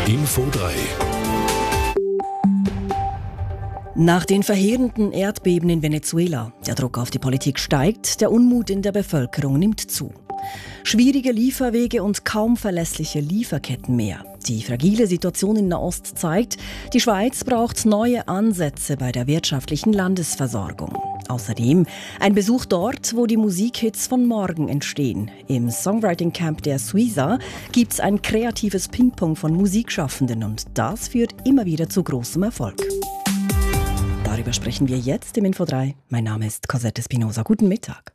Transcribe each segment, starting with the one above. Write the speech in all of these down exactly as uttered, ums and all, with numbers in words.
Info drei. Nach den verheerenden Erdbeben in Venezuela, der Druck auf die Politik steigt, der Unmut in der Bevölkerung nimmt zu. Schwierige Lieferwege und kaum verlässliche Lieferketten mehr. Die fragile Situation in Nahost zeigt, die Schweiz braucht neue Ansätze bei der wirtschaftlichen Landesversorgung. Außerdem ein Besuch dort, wo die Musikhits von morgen entstehen. Im Songwriting Camp der Suiza gibt es ein kreatives Ping-Pong von Musikschaffenden und das führt immer wieder zu großem Erfolg. Darüber sprechen wir jetzt im Info drei. Mein Name ist Cosette Espinosa. Guten Mittag.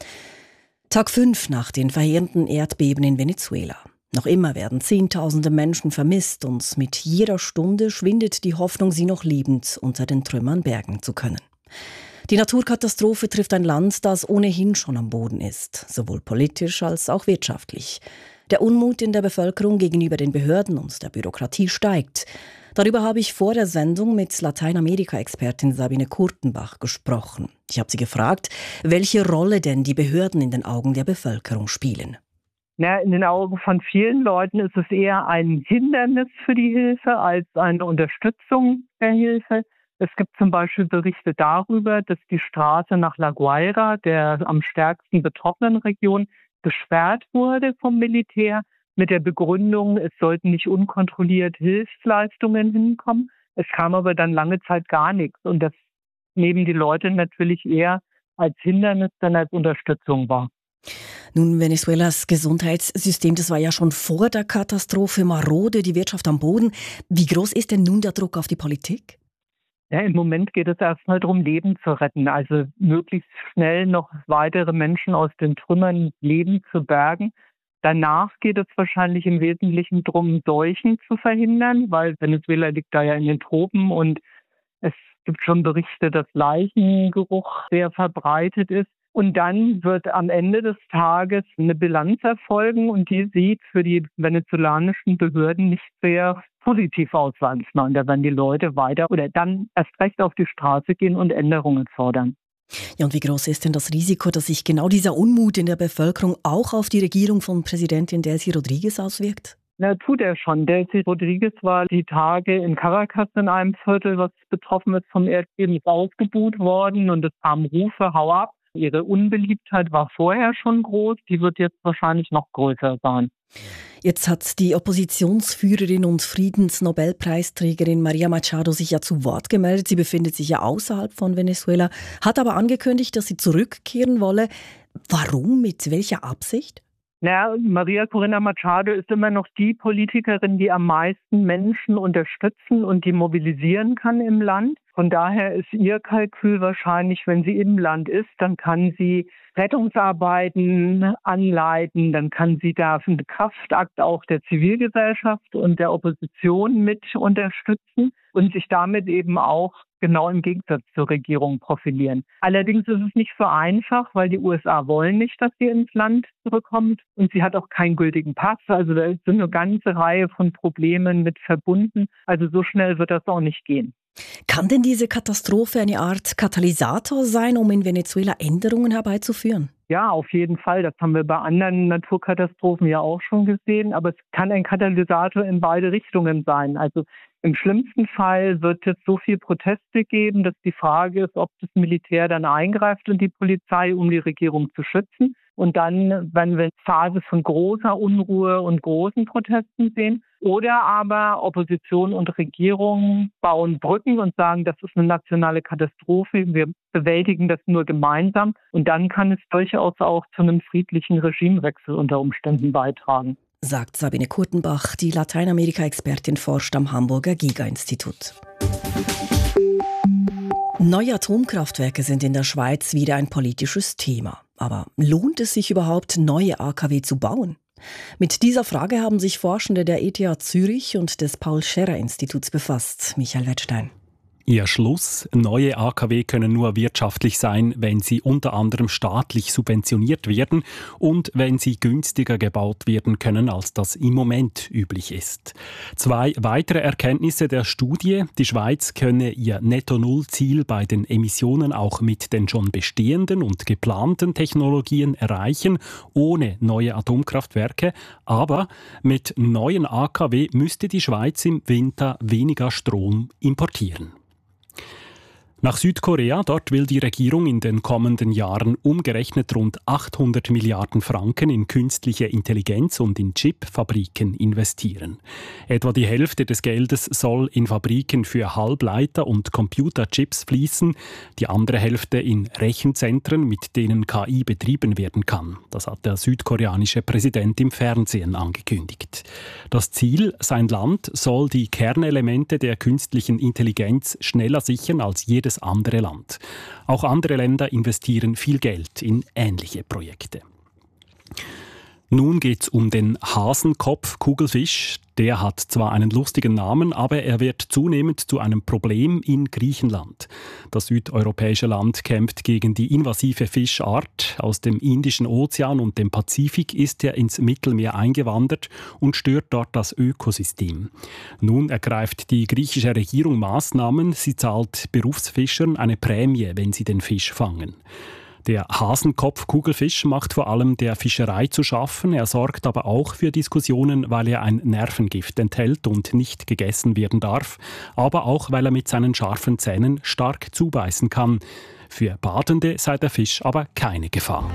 Tag fünf nach den verheerenden Erdbeben in Venezuela. Noch immer werden Zehntausende Menschen vermisst und mit jeder Stunde schwindet die Hoffnung, sie noch lebend unter den Trümmern bergen zu können. Die Naturkatastrophe trifft ein Land, das ohnehin schon am Boden ist, sowohl politisch als auch wirtschaftlich. Der Unmut in der Bevölkerung gegenüber den Behörden und der Bürokratie steigt. Darüber habe ich vor der Sendung mit Lateinamerika-Expertin Sabine Kurtenbach gesprochen. Ich habe sie gefragt, welche Rolle denn die Behörden in den Augen der Bevölkerung spielen. Na, in den Augen von vielen Leuten ist es eher ein Hindernis für die Hilfe als eine Unterstützung der Hilfe. Es gibt zum Beispiel Berichte darüber, dass die Straße nach La Guaira, der am stärksten betroffenen Region, gesperrt wurde vom Militär mit der Begründung, es sollten nicht unkontrolliert Hilfsleistungen hinkommen. Es kam aber dann lange Zeit gar nichts und das nehmen die Leute natürlich eher als Hindernis dann als Unterstützung wahr. Nun, Venezuelas Gesundheitssystem, das war ja schon vor der Katastrophe marode, die Wirtschaft am Boden. Wie groß ist denn nun der Druck auf die Politik? Ja, im Moment geht es erstmal darum, Leben zu retten, also möglichst schnell noch weitere Menschen aus den Trümmern Leben zu bergen. Danach geht es wahrscheinlich im Wesentlichen darum, Seuchen zu verhindern, weil Venezuela liegt da ja in den Tropen und es gibt schon Berichte, dass Leichengeruch sehr verbreitet ist. Und dann wird am Ende des Tages eine Bilanz erfolgen und die sieht für die venezolanischen Behörden nicht sehr positiv aus, sag ich mal. Und da werden die Leute weiter oder dann erst recht auf die Straße gehen und Änderungen fordern. Ja, und wie groß ist denn das Risiko, dass sich genau dieser Unmut in der Bevölkerung auch auf die Regierung von Präsidentin Delcy Rodríguez auswirkt? Na, tut er schon. Delcy Rodríguez war die Tage in Caracas in einem Viertel, was betroffen ist vom Erdbeben, ist ausgebuht worden und es kamen Rufe, hau ab. Ihre Unbeliebtheit war vorher schon groß, die wird jetzt wahrscheinlich noch größer sein. Jetzt hat die Oppositionsführerin und Friedensnobelpreisträgerin Maria Machado sich ja zu Wort gemeldet. Sie befindet sich ja außerhalb von Venezuela, hat aber angekündigt, dass sie zurückkehren wolle. Warum? Mit welcher Absicht? Na, Maria Corina Machado ist immer noch die Politikerin, die am meisten Menschen unterstützen und die mobilisieren kann im Land. Von daher ist ihr Kalkül wahrscheinlich, wenn sie im Land ist, dann kann sie Rettungsarbeiten anleiten, dann kann sie da einen Kraftakt auch der Zivilgesellschaft und der Opposition mit unterstützen und sich damit eben auch genau im Gegensatz zur Regierung profilieren. Allerdings ist es nicht so einfach, weil die U S A wollen nicht, dass sie ins Land zurückkommt und sie hat auch keinen gültigen Pass. Also da sind eine ganze Reihe von Problemen mit verbunden. Also so schnell wird das auch nicht gehen. Kann denn diese Katastrophe eine Art Katalysator sein, um in Venezuela Änderungen herbeizuführen? Ja, auf jeden Fall. Das haben wir bei anderen Naturkatastrophen ja auch schon gesehen. Aber es kann ein Katalysator in beide Richtungen sein. Also im schlimmsten Fall wird es so viel Proteste geben, dass die Frage ist, ob das Militär dann eingreift und die Polizei, um die Regierung zu schützen. Und dann, wenn wir eine Phase von großer Unruhe und großen Protesten sehen. Oder aber Opposition und Regierung bauen Brücken und sagen, das ist eine nationale Katastrophe, wir bewältigen das nur gemeinsam. Und dann kann es durchaus auch zu einem friedlichen Regimewechsel unter Umständen beitragen. Sagt Sabine Kurtenbach, die Lateinamerika-Expertin, forscht am Hamburger Giga-Institut. Neue Atomkraftwerke sind in der Schweiz wieder ein politisches Thema. Aber lohnt es sich überhaupt, neue A K W zu bauen? Mit dieser Frage haben sich Forschende der E T H Zürich und des Paul-Scherrer-Instituts befasst. Michael Wettstein. Ihr Schluss: Neue A K W können nur wirtschaftlich sein, wenn sie unter anderem staatlich subventioniert werden und wenn sie günstiger gebaut werden können, als das im Moment üblich ist. Zwei weitere Erkenntnisse der Studie: Die Schweiz könne ihr Netto-Null-Ziel bei den Emissionen auch mit den schon bestehenden und geplanten Technologien erreichen, ohne neue Atomkraftwerke. Aber mit neuen A K W müsste die Schweiz im Winter weniger Strom importieren. Nach Südkorea, dort will die Regierung in den kommenden Jahren umgerechnet rund achthundert Milliarden Franken in künstliche Intelligenz und in Chipfabriken investieren. Etwa die Hälfte des Geldes soll in Fabriken für Halbleiter und Computerchips fließen, die andere Hälfte in Rechenzentren, mit denen K I betrieben werden kann. Das hat der südkoreanische Präsident im Fernsehen angekündigt. Das Ziel: Sein Land soll die Kernelemente der künstlichen Intelligenz schneller sichern als jedes andere Land. Auch andere Länder investieren viel Geld in ähnliche Projekte. Nun geht es um den Hasenkopf-Kugelfisch. Der hat zwar einen lustigen Namen, aber er wird zunehmend zu einem Problem in Griechenland. Das südeuropäische Land kämpft gegen die invasive Fischart. Aus dem Indischen Ozean und dem Pazifik ist er ins Mittelmeer eingewandert und stört dort das Ökosystem. Nun ergreift die griechische Regierung Maßnahmen. Sie zahlt Berufsfischern eine Prämie, wenn sie den Fisch fangen. Der Hasenkopf-Kugelfisch macht vor allem der Fischerei zu schaffen. Er sorgt aber auch für Diskussionen, weil er ein Nervengift enthält und nicht gegessen werden darf, aber auch, weil er mit seinen scharfen Zähnen stark zubeißen kann. Für Badende sei der Fisch aber keine Gefahr.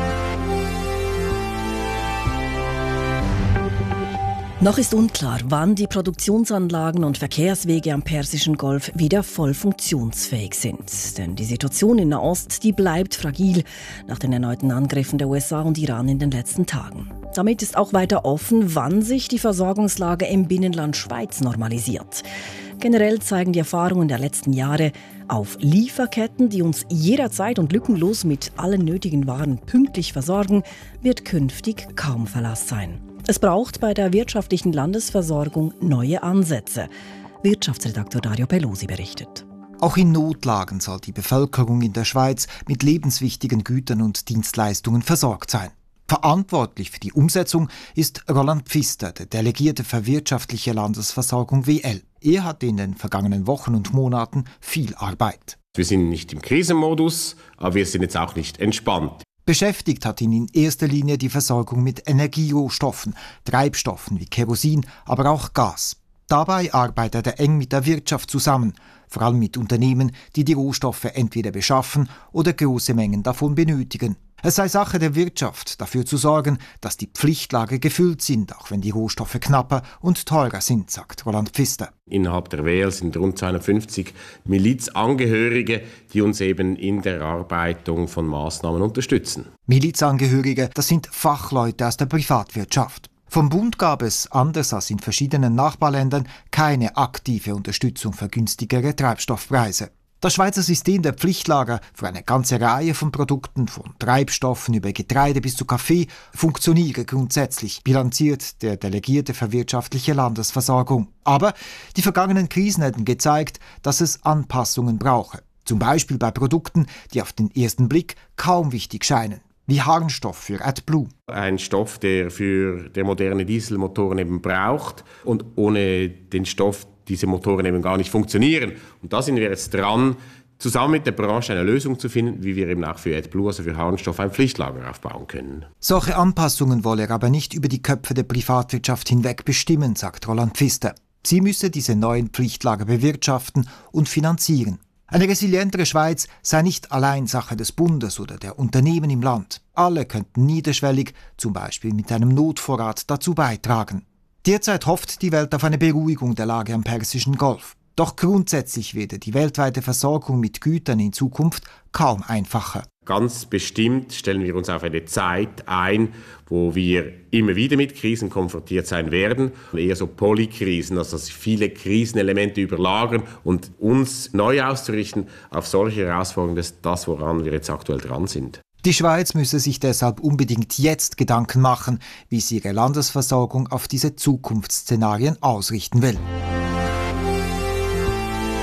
Noch ist unklar, wann die Produktionsanlagen und Verkehrswege am Persischen Golf wieder voll funktionsfähig sind. Denn die Situation in Nahost, die bleibt fragil nach den erneuten Angriffen der U S A und Iran in den letzten Tagen. Damit ist auch weiter offen, wann sich die Versorgungslage im Binnenland Schweiz normalisiert. Generell zeigen die Erfahrungen der letzten Jahre, auf Lieferketten, die uns jederzeit und lückenlos mit allen nötigen Waren pünktlich versorgen, wird künftig kaum Verlass sein. Es braucht bei der wirtschaftlichen Landesversorgung neue Ansätze. Wirtschaftsredakteur Dario Pelosi berichtet. Auch in Notlagen soll die Bevölkerung in der Schweiz mit lebenswichtigen Gütern und Dienstleistungen versorgt sein. Verantwortlich für die Umsetzung ist Roland Pfister, der Delegierte für wirtschaftliche Landesversorgung W L. Er hatte in den vergangenen Wochen und Monaten viel Arbeit. Wir sind nicht im Krisenmodus, aber wir sind jetzt auch nicht entspannt. Beschäftigt hat ihn in erster Linie die Versorgung mit Energierohstoffen, Treibstoffen wie Kerosin, aber auch Gas. Dabei arbeitet er eng mit der Wirtschaft zusammen, vor allem mit Unternehmen, die die Rohstoffe entweder beschaffen oder große Mengen davon benötigen. Es sei Sache der Wirtschaft, dafür zu sorgen, dass die Pflichtlager gefüllt sind, auch wenn die Rohstoffe knapper und teurer sind, sagt Roland Pfister. Innerhalb der W L sind rund zweihundertfünfzig Milizangehörige, die uns eben in der Erarbeitung von Maßnahmen unterstützen. Milizangehörige, das sind Fachleute aus der Privatwirtschaft. Vom Bund gab es, anders als in verschiedenen Nachbarländern, keine aktive Unterstützung für günstigere Treibstoffpreise. Das Schweizer System der Pflichtlager für eine ganze Reihe von Produkten, von Treibstoffen über Getreide bis zu Kaffee, funktioniere grundsätzlich, bilanziert der Delegierte für wirtschaftliche Landesversorgung. Aber die vergangenen Krisen hätten gezeigt, dass es Anpassungen brauche. Zum Beispiel bei Produkten, die auf den ersten Blick kaum wichtig scheinen, wie Harnstoff für AdBlue. Ein Stoff, der für der moderne Dieselmotoren eben braucht und ohne den Stoff diese Motoren eben gar nicht funktionieren. Und da sind wir jetzt dran, zusammen mit der Branche eine Lösung zu finden, wie wir eben auch für AdBlue, also für Harnstoff, ein Pflichtlager aufbauen können. Solche Anpassungen wolle er aber nicht über die Köpfe der Privatwirtschaft hinweg bestimmen, sagt Roland Pfister. Sie müsse diese neuen Pflichtlager bewirtschaften und finanzieren. Eine resilientere Schweiz sei nicht allein Sache des Bundes oder der Unternehmen im Land. Alle könnten niederschwellig, zum Beispiel mit einem Notvorrat, dazu beitragen. Derzeit hofft die Welt auf eine Beruhigung der Lage am Persischen Golf. Doch grundsätzlich werde die weltweite Versorgung mit Gütern in Zukunft kaum einfacher. Ganz bestimmt stellen wir uns auf eine Zeit ein, wo wir immer wieder mit Krisen konfrontiert sein werden. Eher so Polykrisen, also dass sich viele Krisenelemente überlagern und uns neu auszurichten auf solche Herausforderungen, das ist das, woran wir jetzt aktuell dran sind. Die Schweiz müsse sich deshalb unbedingt jetzt Gedanken machen, wie sie ihre Landesversorgung auf diese Zukunftsszenarien ausrichten will.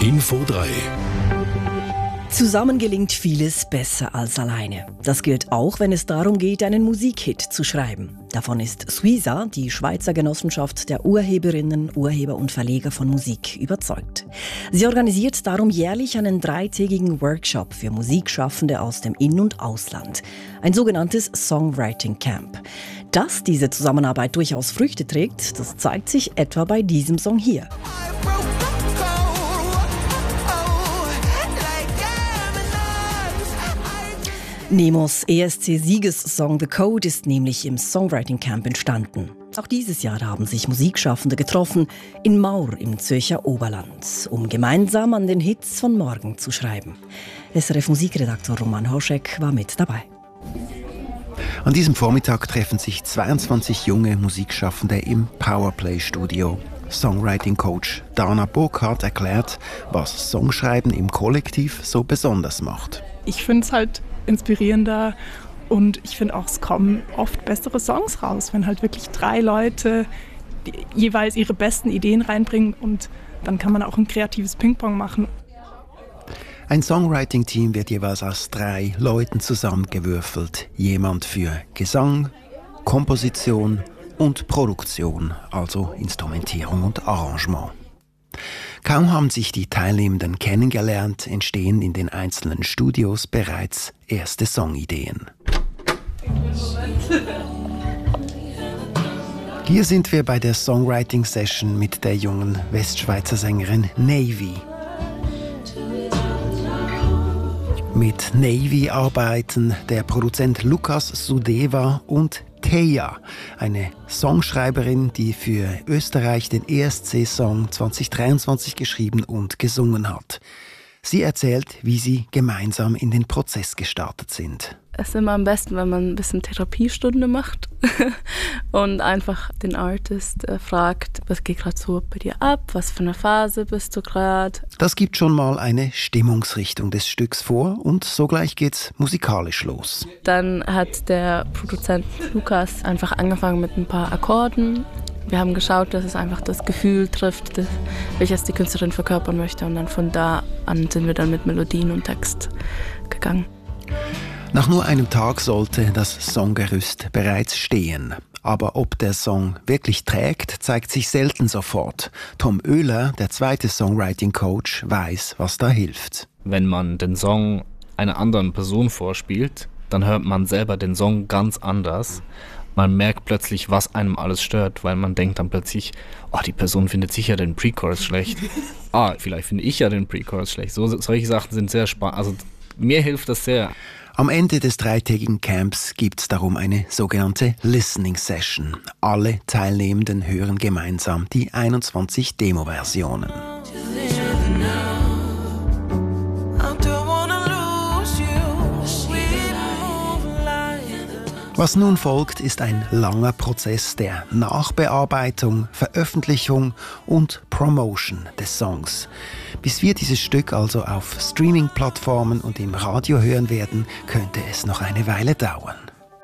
Info drei. Zusammen gelingt vieles besser als alleine. Das gilt auch, wenn es darum geht, einen Musikhit zu schreiben. Davon ist Suiza, die Schweizer Genossenschaft der Urheberinnen, Urheber und Verleger von Musik, überzeugt. Sie organisiert darum jährlich einen dreitägigen Workshop für Musikschaffende aus dem In- und Ausland. Ein sogenanntes Songwriting Camp. Dass diese Zusammenarbeit durchaus Früchte trägt, das zeigt sich etwa bei diesem Song hier. Nemos E S C-Siegessong «The Code» ist nämlich im Songwriting Camp entstanden. Auch dieses Jahr haben sich Musikschaffende getroffen in Maur im Zürcher Oberland, um gemeinsam an den Hits von morgen zu schreiben. S R F-Musikredaktor Roman Hoschek war mit dabei. An diesem Vormittag treffen sich zweiundzwanzig junge Musikschaffende im Powerplay-Studio. Songwriting-Coach Dana Burkhardt erklärt, was Songschreiben im Kollektiv so besonders macht. Ich finde es halt inspirierender und ich finde auch, es kommen oft bessere Songs raus, wenn halt wirklich drei Leute jeweils ihre besten Ideen reinbringen und dann kann man auch ein kreatives Ping-Pong machen. Ein Songwriting-Team wird jeweils aus drei Leuten zusammengewürfelt. Jemand für Gesang, Komposition und Produktion, also Instrumentierung und Arrangement. Kaum haben sich die Teilnehmenden kennengelernt, entstehen in den einzelnen Studios bereits erste Songideen. Hier sind wir bei der Songwriting-Session mit der jungen Westschweizer Sängerin Navy. Mit Navy arbeiten der Produzent Lukas Sudeva und Teja, eine Songschreiberin, die für Österreich den E S C-Song zwanzig dreiundzwanzig geschrieben und gesungen hat. Sie erzählt, wie sie gemeinsam in den Prozess gestartet sind. Es ist immer am besten, wenn man ein bisschen Therapiestunde macht und einfach den Artist äh, fragt, was geht gerade so bei dir ab, was für eine Phase bist du gerade. Das gibt schon mal eine Stimmungsrichtung des Stücks vor und sogleich geht's musikalisch los. Dann hat der Produzent Lukas einfach angefangen mit ein paar Akkorden. Wir haben geschaut, dass es einfach das Gefühl trifft, das, welches die Künstlerin verkörpern möchte. Und dann von da an sind wir dann mit Melodien und Text gegangen. Nach nur einem Tag sollte das Songgerüst bereits stehen. Aber ob der Song wirklich trägt, zeigt sich selten sofort. Tom Oehler, der zweite Songwriting-Coach, weiß, was da hilft. Wenn man den Song einer anderen Person vorspielt, dann hört man selber den Song ganz anders. Man merkt plötzlich, was einem alles stört, weil man denkt dann plötzlich, oh, die Person findet sicher den Pre-Chorus schlecht. Ah, vielleicht finde ich ja den Pre-Chorus schlecht. So, solche Sachen sind sehr spannend. Also mir hilft das sehr. Am Ende des dreitägigen Camps gibt es darum eine sogenannte Listening Session. Alle Teilnehmenden hören gemeinsam die einundzwanzig Demo-Versionen. Was nun folgt, ist ein langer Prozess der Nachbearbeitung, Veröffentlichung und Promotion des Songs. Bis wir dieses Stück also auf Streaming-Plattformen und im Radio hören werden, könnte es noch eine Weile dauern.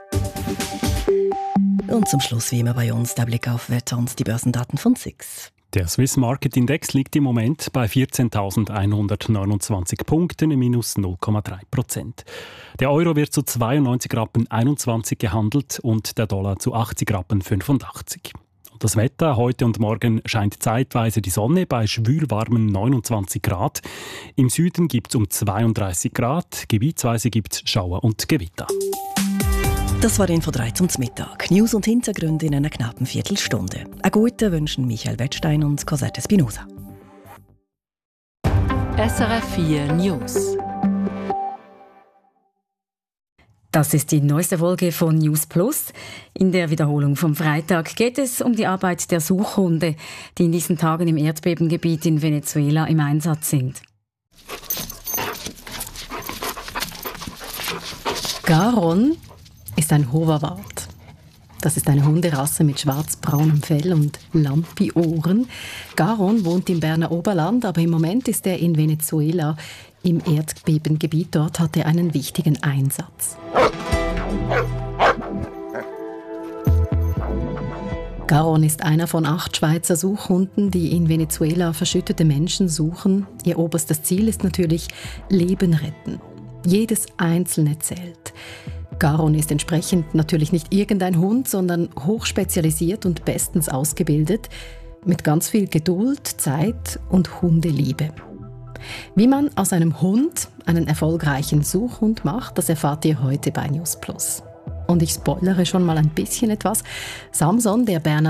Und zum Schluss wie immer bei uns der Blick auf Wetter und die Börsendaten von S I X. Der Swiss Market Index liegt im Moment bei vierzehntausendeinhundertneunundzwanzig Punkten, minus null Komma drei Prozent. Der Euro wird zu zweiundneunzig Rappen einundzwanzig gehandelt und der Dollar zu achtzig Rappen fünfundachtzig. Und das Wetter heute und morgen scheint zeitweise die Sonne bei schwülwarmen neunundzwanzig Grad. Im Süden gibt es um zweiunddreißig Grad, gebietsweise gibt es Schauer und Gewitter. Das war Info drei zum Mittag. News und Hintergründe in einer knappen Viertelstunde. Einen guten wünschen Michael Wettstein und Cosette Spinoza. S R F vier News. Das ist die neueste Folge von News Plus. In der Wiederholung vom Freitag geht es um die Arbeit der Suchhunde, die in diesen Tagen im Erdbebengebiet in Venezuela im Einsatz sind. Garon ist ein Hoverwart. Das ist eine Hunderasse mit schwarz-braunem Fell und Lampi-Ohren. Garon wohnt im Berner Oberland, aber im Moment ist er in Venezuela im Erdbebengebiet. Dort hat er einen wichtigen Einsatz. Garon ist einer von acht Schweizer Suchhunden, die in Venezuela verschüttete Menschen suchen. Ihr oberstes Ziel ist natürlich Leben retten. Jedes einzelne zählt. Garon ist entsprechend natürlich nicht irgendein Hund, sondern hochspezialisiert und bestens ausgebildet, mit ganz viel Geduld, Zeit und Hundeliebe. Wie man aus einem Hund einen erfolgreichen Suchhund macht, das erfahrt ihr heute bei News Plus. Und ich spoilere schon mal ein bisschen etwas. Samson, der Berner